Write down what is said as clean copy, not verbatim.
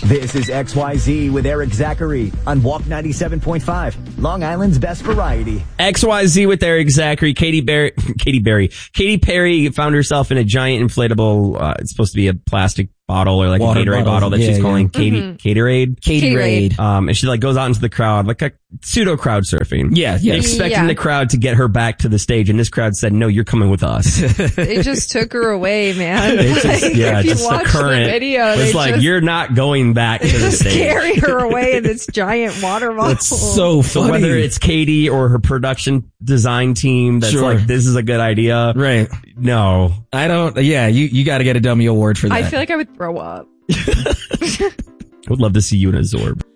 This is XYZ with Eric Zachary on Walk 97.5, Long Island's best variety. XYZ with Eric Zachary. Katy Perry found herself in a giant inflatable, it's supposed to be a plastic bottle or like Water a Gatorade bottle that she's calling Gatorade. Gatorade. And she like goes out into the crowd, like a pseudo crowd surfing. Yeah. Expecting the crowd to get her back to the stage, and this crowd said, "No, you're coming with us." They just took her away, man. Just the current. The video, it's like, you're not going back to the stage. Carry her away in this giant water bottle. It's so funny. So whether it's Katy or her production design team that's like, this is a good idea. Right. No. I don't, you gotta get a dummy award for that. I feel like I would throw up. I would love to see you in a Zorb.